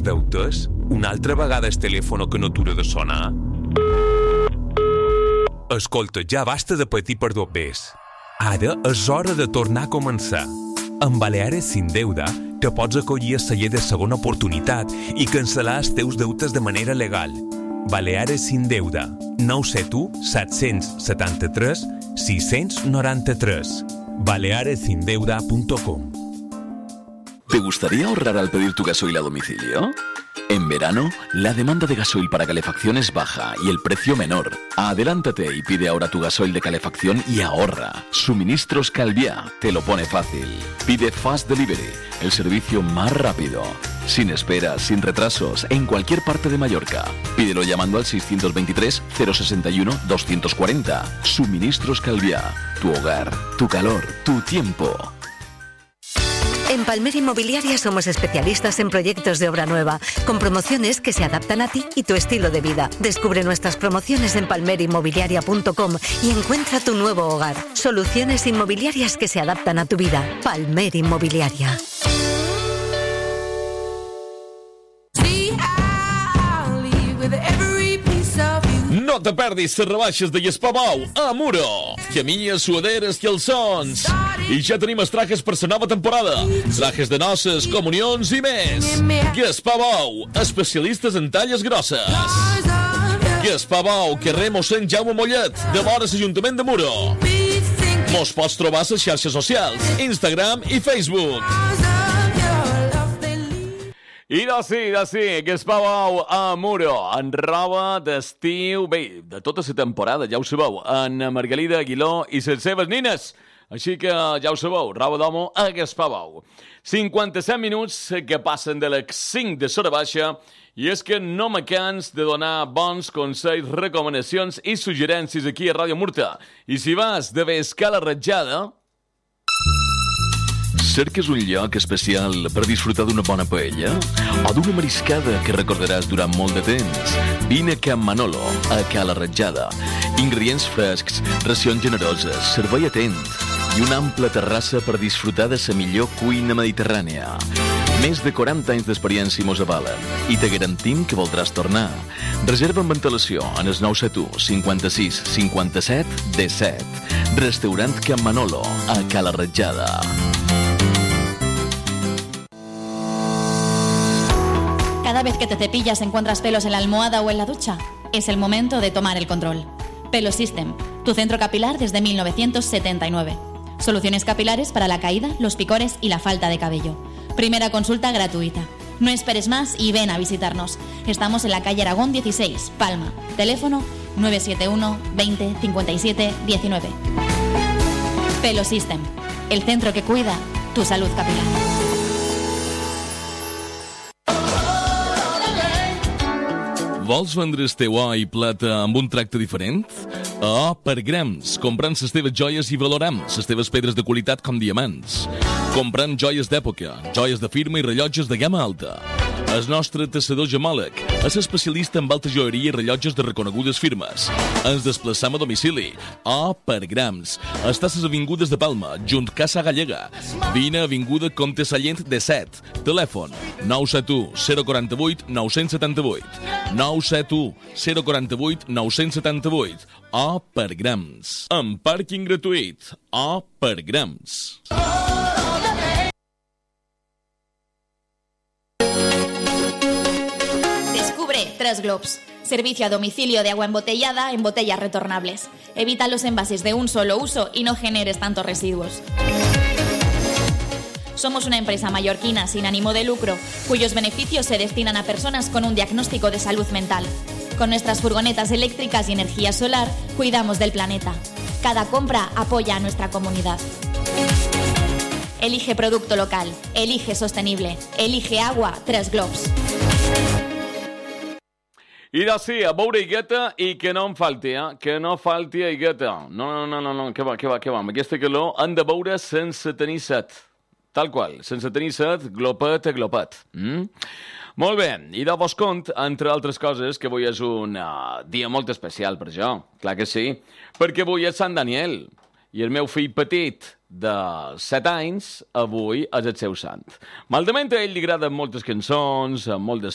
deutes? Una altra vegada el telèfon que no atura de sonar? Escolta, ja basta de patir per dos bes. Ara és hora de tornar a començar. Amb Baleares sin deuda te pots acollir a celler de segona oportunitat i cancel·lar els teus deutes de manera legal. Baleares sin deuda. 971 773 693. balearesindeuda.com. ¿Te gustaría ahorrar al pedir tu gasoil a domicilio? En verano, la demanda de gasoil para calefacción es baja y el precio menor. Adelántate y pide ahora tu gasoil de calefacción y ahorra. Suministros Calviá te lo pone fácil. Pide Fast Delivery, el servicio más rápido. Sin esperas, sin retrasos, en cualquier parte de Mallorca. Pídelo llamando al 623 061 240. Suministros Calviá. Tu hogar, tu calor, tu tiempo. En Palmer Inmobiliaria somos especialistas en proyectos de obra nueva, con promociones que se adaptan a ti y tu estilo de vida. Descubre nuestras promociones en palmerinmobiliaria.com y encuentra tu nuevo hogar. Soluciones inmobiliarias que se adaptan a tu vida. Palmer Inmobiliaria. No te perdis les rebaixes de Gaspar a Muro. Camilles, suaderes, calçons. I ja tenim els trajes per la nova temporada. Trajes de noces, comunions i més. Gaspar, especialistes en talles grosses. Gaspar, carrer Mossèn Jaume Mollet, de vora l'Ajuntament de Muro. Mos pots trobar a les xarxes socials, Instagram i Facebook. I sí, Gaspar a Muro, en roba d'estiu, bé, de tota la temporada, ja ho sabeu, en Margalida Aguiló i les seves nines. Així que ja ho sabeu, roba d'homo a Gaspar. 57 minuts que passen de les 5 de l'hora baixa i és que no me cans de donar bons consells, recomanacions i suggerències aquí a Ràdio Murta. I si vas de pescar la ratjada... Cerques un lloc especial per disfrutar d'una bona paella? O d'una mariscada que recordaràs durant molt de temps? Vine a Can Manolo, a Cala Ratjada. Ingredients frescs, racions generoses, servei atent i una ampla terrassa per disfrutar de la millor cuina mediterrània. Més de 40 anys d'experiència mos avalen i te garantim que voldràs tornar. Reserva amb antelació en el 971 56 57 17. Restaurant Can Manolo, a Cala Ratjada. Cada vez que te cepillas encuentras pelos en la almohada o en la ducha. Es el momento de tomar el control. Pelo System, tu centro capilar desde 1979. Soluciones capilares para la caída, los picores y la falta de cabello. Primera consulta gratuita. No esperes más y ven a visitarnos. Estamos en la calle Aragón 16, Palma. Teléfono 971 20 57 19. Pelo System, el centro que cuida tu salud capilar. Vols vendre el teu or i plata amb un tracte diferent? A per grams, comprant les teves joies i valorant les teves pedres de qualitat com diamants. Comprant joies d'època, joies de firma i rellotges de gamma alta. El nostre tassador gemòleg és especialista en alta joieria i rellotges de reconegudes firmes. Ens desplaçam a domicili. A per grams. Està a les avingudes de Palma, junt Casa Gallega. Vine a avinguda Comte Sallent 17. Telèfon 971 048 978. 971 048 978. A per grams. Amb pàrquing gratuït. A per grams. Tres Globs. Servicio a domicilio de agua embotellada en botellas retornables. Evita los envases de un solo uso y no generes tantos residuos. Somos una empresa mallorquina sin ánimo de lucro, cuyos beneficios se destinan a personas con un diagnóstico de salud mental. Con nuestras furgonetas eléctricas y energía solar, cuidamos del planeta. Cada compra apoya a nuestra comunidad. Elige producto local, elige sostenible, elige agua, Tres Globs. I de sí, a beure aigueta i que no em falti, que no falti aigueta. No, que va. Amb aquesta calor han de beure sense tenir set. Tal qual, sense tenir set, glopet a glopet. Molt bé, i de vos cont, entre altres coses, que avui és un dia molt especial per jo. Clar que sí, perquè avui és Sant Daniel. I el meu fill petit, de 7 anys, avui és el seu sant. Malament a ell li agraden moltes cançons, molt del